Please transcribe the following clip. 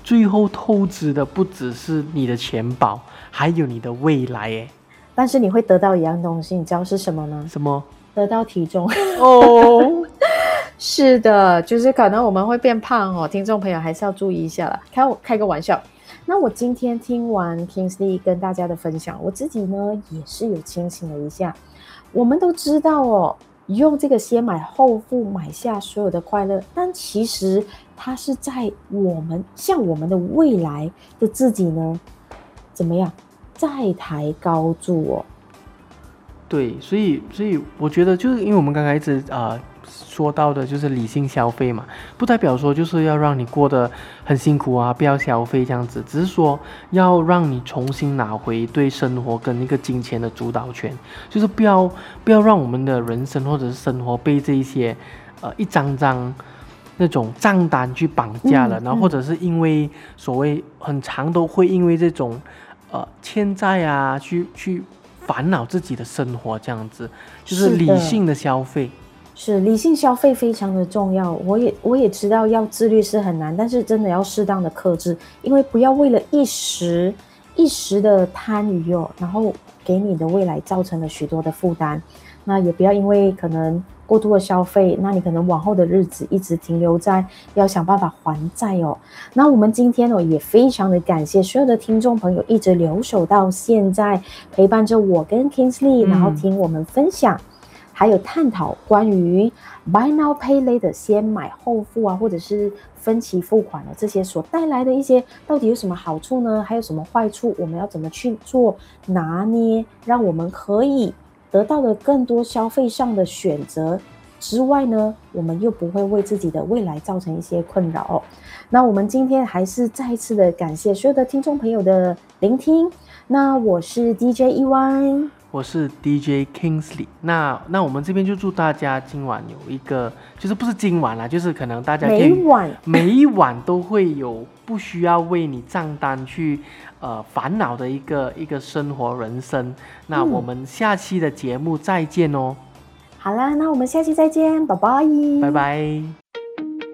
最后透支的不只是你的钱包，还有你的未来耶。 但是你会得到一样东西，你知道是什么吗？ 什么？ 得到体重哦。 是的，就是可能我们会变胖哦，听众朋友还是要注意一下啦。开个玩笑。那我今天听完 Kingsley 跟大家的分享，我自己呢也是有清醒了一下。我们都知道哦，用这个先买后付买下所有的快乐，但其实它是在向我们的未来的自己呢，怎么样再抬高住哦。 对，所以我觉得就是因为我们刚才一直说到的就是理性消费嘛，不代表说就是要让你过得很辛苦啊，不要消费这样子，只是说要让你重新拿回对生活跟那个金钱的主导权，就是不要让我们的人生或者是生活被这一些一张张那种账单去绑架了，然后或者是因为所谓很长都会因为这种欠债啊去烦恼自己的生活，这样子就是理性的消费。 是理性消费非常的重要，我也知道要自律是很难，但是真的要适当的克制，因为不要为了一时的贪愉哦，然后给你的未来造成了许多的负担。那也不要因为可能过度的消费，那你可能往后的日子一直停留在要想办法还债哦。那我们今天也非常的感谢所有的听众朋友一直留守到现在，陪伴着我跟 Kingsley，然后听我们分享。还有探讨关于 Buy Now Pay Later 先买后付啊，或者是分期付款这些所带来的一些到底有什么好处呢？还有什么坏处？我们要怎么去做拿捏，让我们可以得到了更多消费上的选择之外呢，我们又不会为自己的未来造成一些困扰哦。那我们今天还是再一次的感谢所有的听众朋友的聆听。那我是 DJ EY， 我是 DJ Kingsley， 那我们这边就祝大家今晚有一个，就是不是今晚啦，就是可能大家可以每一晚都会有不需要为你账单去烦恼的一个生活人生。那我们下期的节目再见哦。 好啦，那我们下期再见，拜拜， 拜拜。